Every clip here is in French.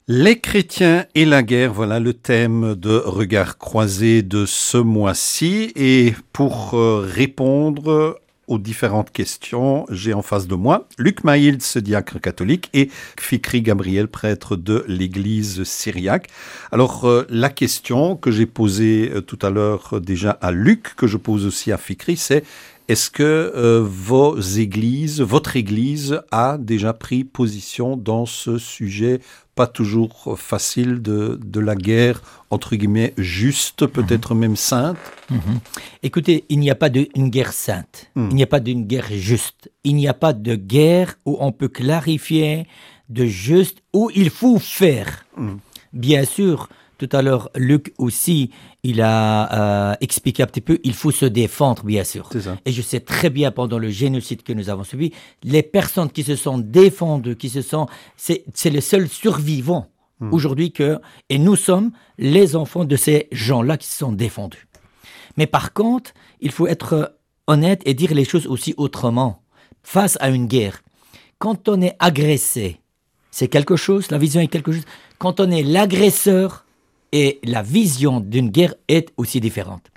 Les chrétiens et la guerre, voilà le thème de Regard croisé de ce mois-ci. Et pour répondre aux différentes questions, j'ai en face de moi Luc Maïlds, diacre catholique, et Fikri Gabriel, prêtre de l'église syriaque. Alors, la question que j'ai posée tout à l'heure déjà à Luc, que je pose aussi à Fikri, c'est: est-ce que votre église a déjà pris position dans ce sujet pas toujours facile de la guerre, entre guillemets, juste, peut-être même sainte? Écoutez, il n'y a pas d'une guerre sainte, il n'y a pas d'une guerre juste, il n'y a pas de guerre où on peut clarifier de juste, où il faut faire. Bien sûr, tout à l'heure, Luc aussi, il a expliqué un petit peu, il faut se défendre, bien sûr. C'est ça. Et je sais très bien, pendant le génocide que nous avons subi, les personnes qui se sont défendues, c'est les seuls survivants aujourd'hui et nous sommes les enfants de ces gens-là qui se sont défendus. Mais par contre, il faut être honnête et dire les choses aussi autrement. Face à une guerre, quand on est agressé, c'est quelque chose, la vision est quelque chose. Quand on est l'agresseur, et la vision d'une guerre est aussi différente.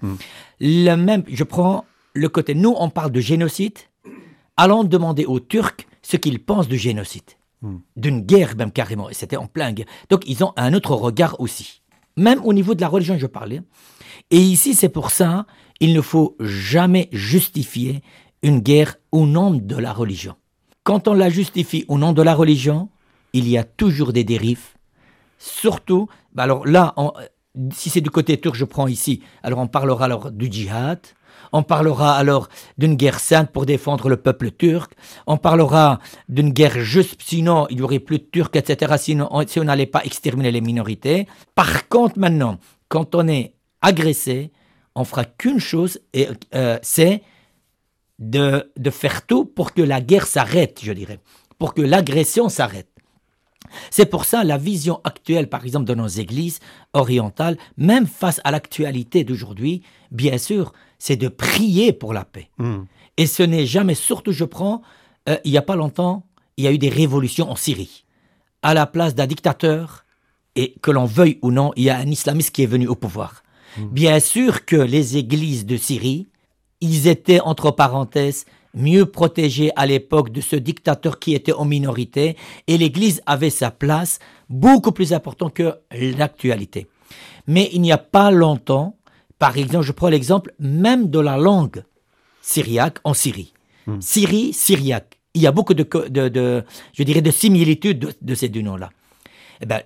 Je prends le côté, nous on parle de génocide, allons demander aux Turcs ce qu'ils pensent du génocide, d'une guerre même carrément, et c'était en plein guerre. Donc ils ont un autre regard aussi. Même au niveau de la religion, je parlais. Et ici, c'est pour ça, il ne faut jamais justifier une guerre au nom de la religion. Quand on la justifie au nom de la religion, il y a toujours des dérives. Surtout, alors là, si c'est du côté turc, je prends ici, alors on parlera alors du djihad, on parlera alors d'une guerre sainte pour défendre le peuple turc, on parlera d'une guerre juste, sinon il n'y aurait plus de Turcs, etc., si on n'allait pas exterminer les minorités. Par contre, maintenant, quand on est agressé, on fera qu'une chose, et c'est de faire tout pour que la guerre s'arrête, je dirais, pour que l'agression s'arrête. C'est pour ça la vision actuelle, par exemple, de nos églises orientales, même face à l'actualité d'aujourd'hui, bien sûr, c'est de prier pour la paix. Et ce n'est jamais, surtout il n'y a pas longtemps, il y a eu des révolutions en Syrie. À la place d'un dictateur, et que l'on veuille ou non, il y a un islamiste qui est venu au pouvoir. Bien sûr que les églises de Syrie, ils étaient, entre parenthèses, mieux protégé à l'époque de ce dictateur qui était en minorité, et l'Église avait sa place beaucoup plus importante que l'actualité. Mais il n'y a pas longtemps, par exemple, je prends l'exemple même de la langue syriaque en Syrie. Syrie, syriaque. Il y a beaucoup de similitudes de ces deux noms-là. Eh bien,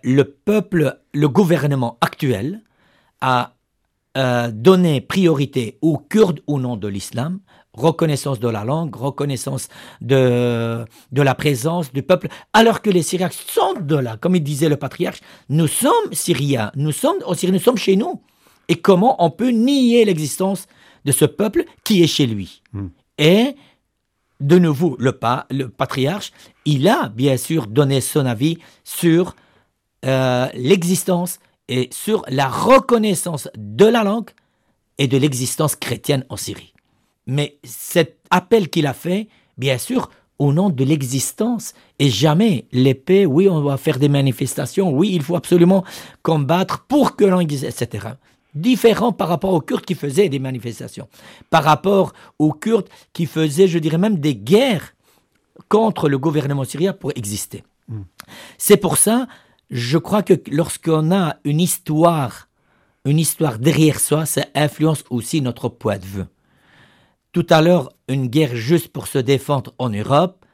le gouvernement actuel a donné priorité aux Kurdes au nom de l'islam, reconnaissance de la langue, reconnaissance de la présence du peuple, alors que les Syriaques sont de là, comme il disait le patriarche, nous sommes Syriens, nous sommes chez nous. Et comment on peut nier l'existence de ce peuple qui est chez lui? Et de nouveau, le patriarche, il a bien sûr donné son avis sur l'existence et sur la reconnaissance de la langue et de l'existence chrétienne en Syrie. Mais cet appel qu'il a fait, bien sûr, au nom de l'existence, et jamais l'épée, oui, on va faire des manifestations, oui, il faut absolument combattre pour que l'on existe, etc. Différent par rapport aux Kurdes qui faisaient des manifestations, par rapport aux Kurdes qui faisaient, je dirais même, des guerres contre le gouvernement syrien pour exister. C'est pour ça, je crois que lorsqu'on a une histoire derrière soi, ça influence aussi notre point de vue. Tout à l'heure, une guerre juste pour se défendre en Europe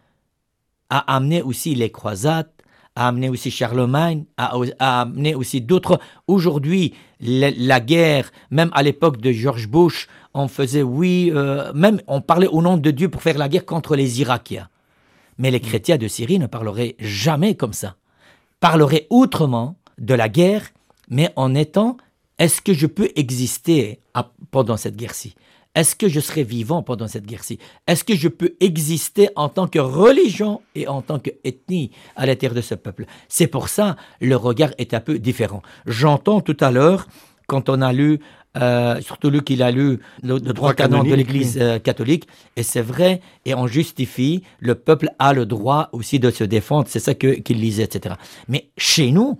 a amené aussi les croisades, a amené aussi Charlemagne, a amené aussi d'autres. Aujourd'hui, la guerre, même à l'époque de George Bush, on faisait, même on parlait au nom de Dieu pour faire la guerre contre les Irakiens. Mais les chrétiens de Syrie ne parleraient jamais comme ça. Parleraient autrement de la guerre, mais en étant, est-ce que je peux exister pendant cette guerre-ci? Est-ce que je serai vivant pendant cette guerre-ci? Est-ce que je peux exister en tant que religion et en tant qu'ethnie à l'intérieur de ce peuple? C'est pour ça le regard est un peu différent. J'entends tout à l'heure, quand on a lu, surtout Luc, il a lu le droit canon de l'Église catholique, et c'est vrai, et on justifie, le peuple a le droit aussi de se défendre, c'est ça qu'il lisait, etc. Mais chez nous,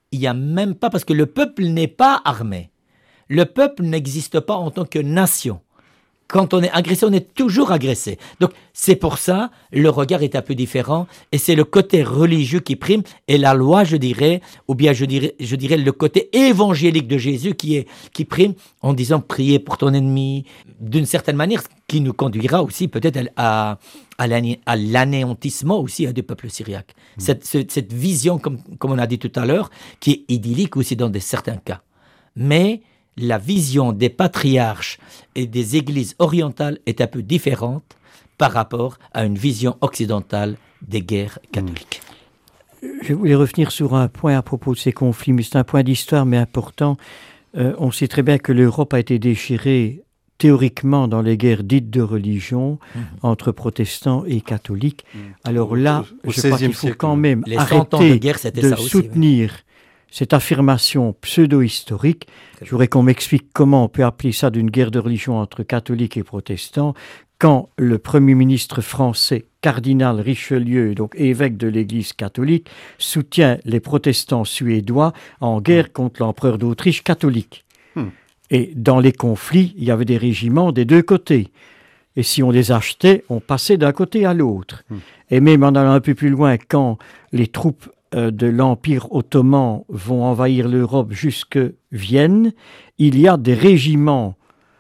il n'y a même pas, parce que le peuple n'est pas armé. Le peuple n'existe pas en tant que nation. Quand on est agressé, on est toujours agressé. Donc, c'est pour ça, le regard est un peu différent, et c'est le côté religieux qui prime, et la loi, je dirais, ou bien je dirais le côté évangélique de Jésus qui prime, en disant prier pour ton ennemi, d'une certaine manière, qui nous conduira aussi peut-être à l'anéantissement aussi du peuple syriaque. Cette vision, comme on a dit tout à l'heure, qui est idyllique aussi dans certains cas. Mais la vision des patriarches et des églises orientales est un peu différente par rapport à une vision occidentale des guerres catholiques. Je voulais revenir sur un point à propos de ces conflits, mais c'est un point d'histoire, mais important. On sait très bien que l'Europe a été déchirée théoriquement dans les guerres dites de religion entre protestants et catholiques. Alors là, je crois qu'il faut quand même arrêter de soutenir cette affirmation pseudo-historique. Je voudrais qu'on m'explique comment on peut appeler ça d'une guerre de religion entre catholiques et protestants quand le Premier ministre français, cardinal Richelieu, donc évêque de l'Église catholique, soutient les protestants suédois en guerre contre l'empereur d'Autriche catholique. Et dans les conflits, il y avait des régiments des deux côtés. Et si on les achetait, on passait d'un côté à l'autre. Et même en allant un peu plus loin, quand les troupes de l'Empire ottoman vont envahir l'Europe jusque Vienne, il y a des régiments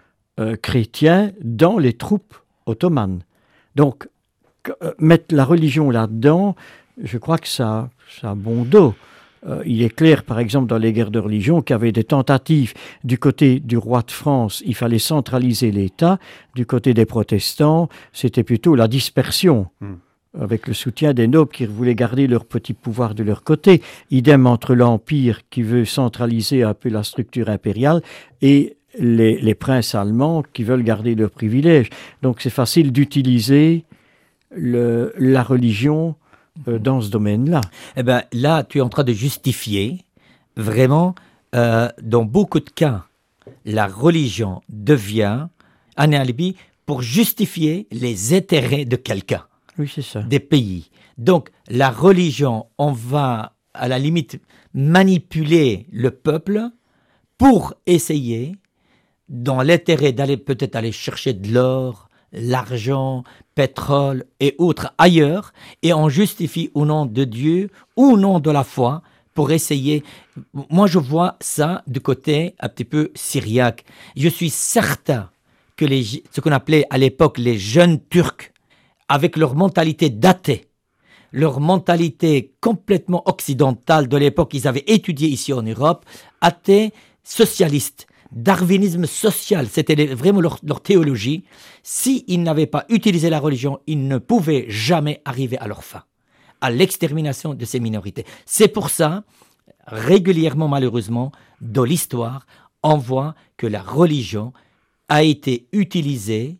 chrétiens dans les troupes ottomanes. Donc, mettre la religion là-dedans, je crois que ça a bon dos. Il est clair, par exemple, dans les guerres de religion, qu'il y avait des tentatives du côté du roi de France, il fallait centraliser l'État. Du côté des protestants, c'était plutôt la dispersion. Avec le soutien des nobles qui voulaient garder leur petit pouvoir de leur côté. Idem entre l'Empire qui veut centraliser un peu la structure impériale et les princes allemands qui veulent garder leurs privilèges. Donc c'est facile d'utiliser la religion dans ce domaine-là. Eh bien là, tu es en train de justifier vraiment, dans beaucoup de cas, la religion devient un alibi pour justifier les intérêts de quelqu'un. Oui, c'est ça. Des pays. Donc, la religion, on va, à la limite, manipuler le peuple pour essayer, dans l'intérêt d'aller peut-être aller chercher de l'or, l'argent, pétrole et autres ailleurs, et on justifie au nom de Dieu ou au nom de la foi pour essayer. Moi, je vois ça du côté un petit peu syriaque. Je suis certain que ce qu'on appelait à l'époque les jeunes Turcs, avec leur mentalité d'athée, leur mentalité complètement occidentale de l'époque qu'ils avaient étudiée ici en Europe, athées, socialistes, darwinisme social, c'était vraiment leur théologie. S'ils n'avaient pas utilisé la religion, ils ne pouvaient jamais arriver à leur fin, à l'extermination de ces minorités. C'est pour ça, régulièrement malheureusement, dans l'histoire, on voit que la religion a été utilisée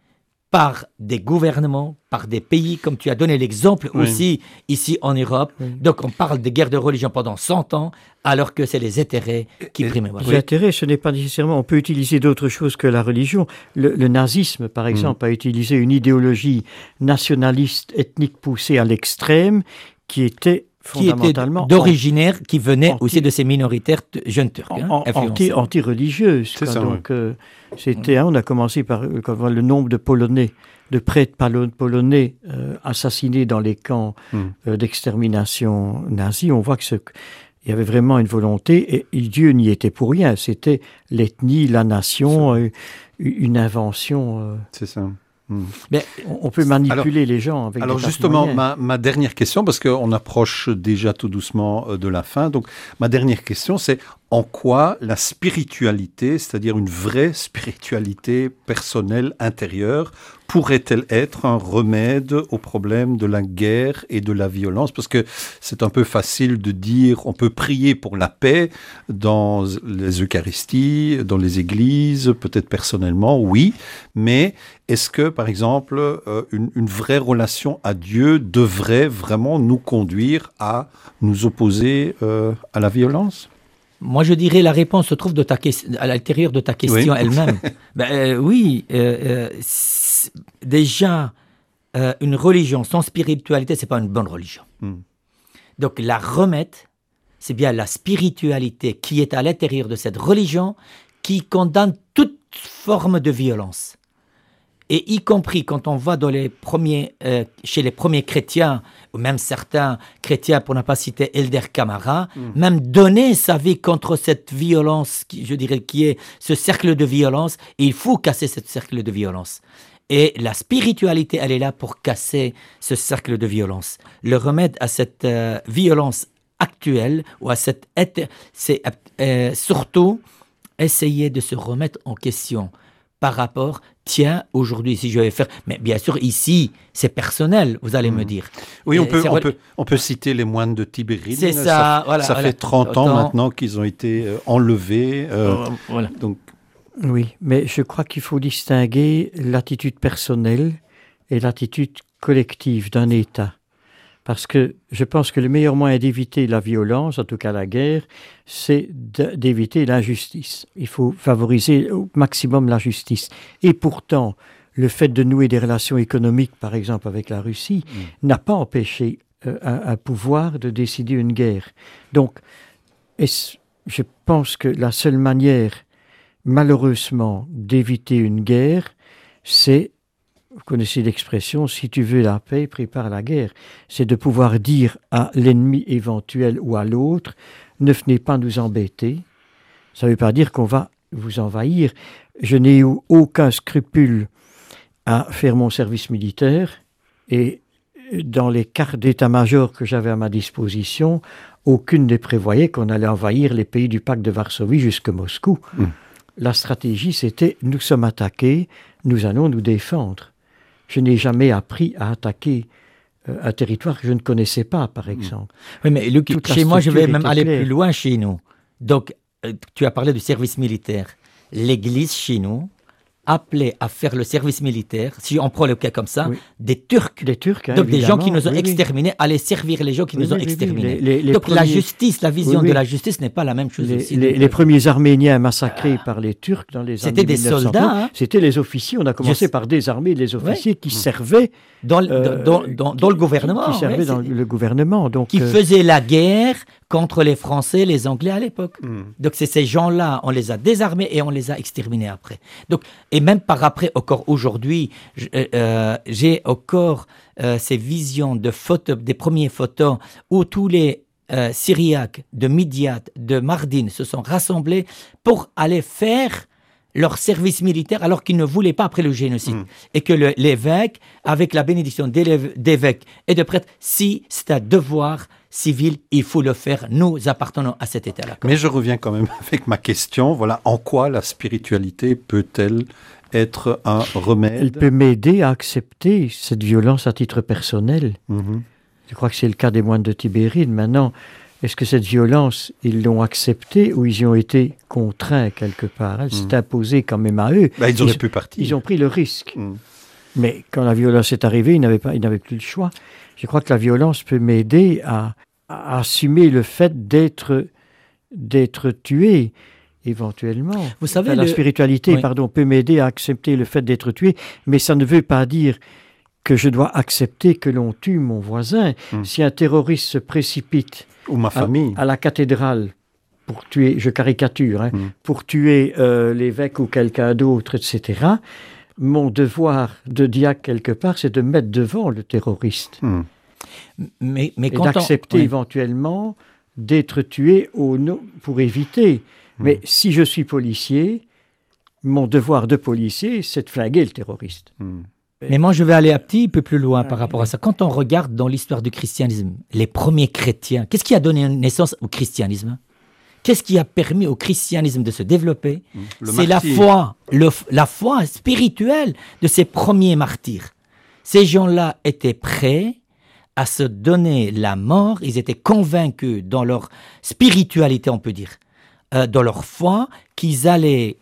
par des gouvernements, par des pays, comme tu as donné l'exemple aussi ici en Europe. Donc on parle de guerre de religion pendant 100 ans, alors que c'est les intérêts qui priment. Les intérêts, ce n'est pas nécessairement... On peut utiliser d'autres choses que la religion. Le nazisme, par exemple, a utilisé une idéologie nationaliste, ethnique poussée à l'extrême, qui était fondamentalement... d'originaire, qui venait aussi de ces minoritaires jeunes turcs. Anti-religieuse. C'est ça, donc, c'était, on a commencé par le nombre de Polonais, de prêtres polonais assassinés dans les camps d'extermination nazis. On voit qu'il y avait vraiment une volonté, et Dieu n'y était pour rien. C'était l'ethnie, la nation, une invention. C'est ça. Mais on peut manipuler les gens avec alors des justement, ma dernière question, parce qu'on approche déjà tout doucement de la fin, donc ma dernière question, c'est en quoi la spiritualité, c'est-à-dire une vraie spiritualité personnelle, intérieure, pourrait-elle être un remède au problème de la guerre et de la violence? Parce que c'est un peu facile de dire, on peut prier pour la paix dans les Eucharisties, dans les églises, peut-être personnellement, oui, mais est-ce que, par exemple, une vraie relation à Dieu devrait vraiment nous conduire à nous opposer à la violence? Moi, je dirais la réponse se trouve à l'intérieur de ta question elle-même. Déjà, une religion sans spiritualité, c'est pas une bonne religion. Donc, la remettre, c'est bien la spiritualité qui est à l'intérieur de cette religion qui condamne toute forme de violence. Et y compris quand on va chez les premiers chrétiens, ou même certains chrétiens, pour ne pas citer Elder Camara, même donner sa vie contre cette violence, je dirais, qui est ce cercle de violence, et il faut casser ce cercle de violence. Et la spiritualité, elle est là pour casser ce cercle de violence. Le remède à cette violence actuelle, ou à c'est surtout essayer de se remettre en question par rapport, tiens, aujourd'hui, si je vais faire... Mais bien sûr, ici, c'est personnel, vous allez me dire. Oui, on peut citer les moines de Tibérine. C'est ça, voilà. Ça fait 30 ans maintenant qu'ils ont été enlevés. Voilà. Donc... Oui, mais je crois qu'il faut distinguer l'attitude personnelle et l'attitude collective d'un État. Parce que je pense que le meilleur moyen d'éviter la violence, en tout cas la guerre, c'est d'éviter l'injustice. Il faut favoriser au maximum la justice. Et pourtant, le fait de nouer des relations économiques, par exemple avec la Russie, n'a pas empêché un pouvoir de décider une guerre. Donc, je pense que la seule manière, malheureusement, d'éviter une guerre, c'est... Vous connaissez l'expression, si tu veux la paix, prépare la guerre. C'est de pouvoir dire à l'ennemi éventuel ou à l'autre, ne venez pas nous embêter. Ça ne veut pas dire qu'on va vous envahir. Je n'ai eu aucun scrupule à faire mon service militaire et dans les cartes d'état-major que j'avais à ma disposition, aucune ne prévoyait qu'on allait envahir les pays du pacte de Varsovie jusqu'à Moscou. La stratégie, c'était nous sommes attaqués, nous allons nous défendre. Je n'ai jamais appris à attaquer un territoire que je ne connaissais pas, par exemple. Oui, mais Luc, chez moi, je vais même aller plus loin chez nous. Donc, tu as parlé du service militaire. L'Église chez nous appelait à faire le service militaire, si on prend le cas comme ça, des Turcs. Des Turcs, hein, donc des gens qui nous ont exterminés, allaient servir les gens qui nous ont exterminés. Donc la justice, la vision de la justice n'est pas la même chose aussi. Les premiers Arméniens massacrés par les Turcs dans les années 1900. C'était des soldats. Hein. C'était les officiers. On a commencé par désarmer les officiers qui servaient dans le gouvernement. Qui servaient dans le gouvernement. Donc, qui faisaient la guerre contre les Français, les Anglais à l'époque. Donc c'est ces gens-là, on les a désarmés et on les a exterminés après. Donc, et même par après, encore aujourd'hui, j'ai encore ces visions de photos, des premières photos où tous les Syriaques de Midyat, de Mardin se sont rassemblés pour aller faire leur service militaire alors qu'ils ne voulaient pas après le génocide. Et que l'évêque, avec la bénédiction d'évêque et de prêtre, si c'est un devoir civil, il faut le faire. Nous appartenons à cet état-là. Mais je reviens quand même avec ma question. Voilà, en quoi la spiritualité peut-elle être un remède? Elle peut m'aider à accepter cette violence à titre personnel. Je crois que c'est le cas des moines de Tibérine. Maintenant, est-ce que cette violence, ils l'ont acceptée ou ils y ont été contraints quelque part? Elle s'est imposée quand même à eux. Ils auraient pu partir. Ils ont pris le risque. Mais quand la violence est arrivée, ils n'avaient plus le choix. Je crois que la violence peut m'aider à assumer le fait d'être tué, éventuellement. Vous savez, la spiritualité, peut m'aider à accepter le fait d'être tué, mais ça ne veut pas dire que je dois accepter que l'on tue mon voisin. Si un terroriste se précipite ou ma famille à la cathédrale pour tuer, je caricature, pour tuer l'évêque ou quelqu'un d'autre, etc., mon devoir de diacre quelque part, c'est de mettre devant le terroriste. Mais et d'accepter éventuellement d'être tué pour éviter. Mais si je suis policier, mon devoir de policier, c'est de flinguer le terroriste. Mais moi, je vais aller un petit peu plus loin par rapport à ça. Quand on regarde dans l'histoire du christianisme, les premiers chrétiens, qu'est-ce qui a donné naissance au christianisme? Qu'est-ce qui a permis au christianisme de se développer? C'est la foi spirituelle de ces premiers martyrs. Ces gens-là étaient prêts à se donner la mort. Ils étaient convaincus dans leur spiritualité, on peut dire, dans leur foi, qu'ils allaient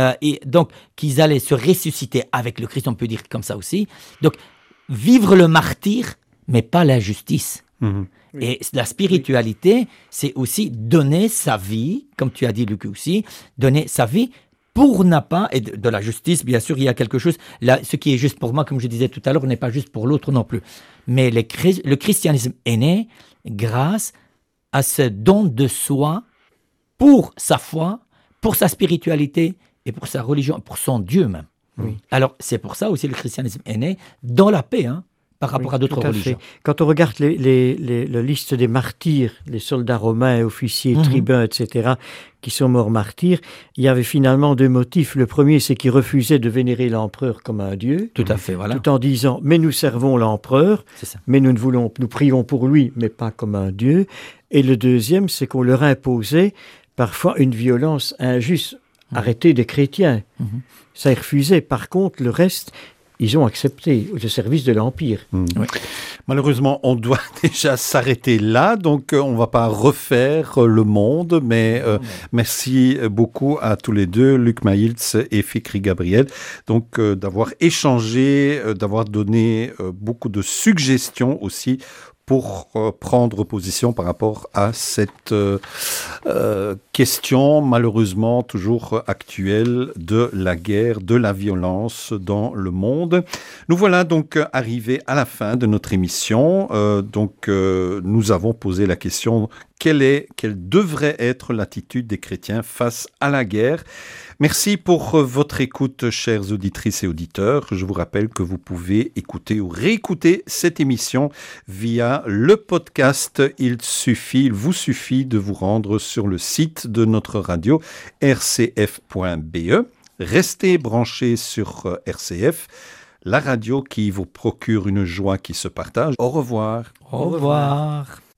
se ressusciter avec le Christ, on peut dire comme ça aussi. Donc, vivre le martyr, mais pas l'injustice. Et la spiritualité, c'est aussi donner sa vie, comme tu as dit, Luc aussi, donner sa vie pour n'a pas, et de la justice, bien sûr, il y a quelque chose, là, ce qui est juste pour moi, comme je disais tout à l'heure, n'est pas juste pour l'autre non plus. Mais le christianisme est né grâce à ce don de soi pour sa foi, pour sa spiritualité et pour sa religion, pour son Dieu même. Oui. Alors, c'est pour ça aussi le christianisme est né dans la paix, par rapport Oui, à d'autres tout à religions. fait. Quand on regarde la liste des martyrs, les soldats romains, officiers, tribuns, etc., qui sont morts martyrs, il y avait finalement 2 motifs. Le premier, c'est qu'ils refusaient de vénérer l'empereur comme un dieu, Tout à fait, voilà. tout en disant « mais nous servons l'empereur, C'est ça. mais nous prions pour lui, mais pas comme un dieu ». Et le deuxième, c'est qu'on leur imposait parfois une violence injuste. Arrêter des chrétiens. Ça, ils refusaient. Par contre, le reste, ils ont accepté au service de l'Empire. Oui. Malheureusement, on doit déjà s'arrêter là, donc on ne va pas refaire le monde, mais merci beaucoup à tous les deux, Luc Mailtz et Fikri Gabriel, donc d'avoir échangé, d'avoir donné beaucoup de suggestions aussi pour prendre position par rapport à cette question malheureusement toujours actuelle de la guerre, de la violence dans le monde. Nous voilà donc arrivés à la fin de notre émission. Nous avons posé la question quelle devrait être l'attitude des chrétiens face à la guerre. Merci pour votre écoute, chères auditrices et auditeurs. Je vous rappelle que vous pouvez écouter ou réécouter cette émission via le podcast. Il vous suffit de vous rendre sur le site de notre radio rcf.be. Restez branchés sur RCF, la radio qui vous procure une joie qui se partage. Au revoir. Au revoir.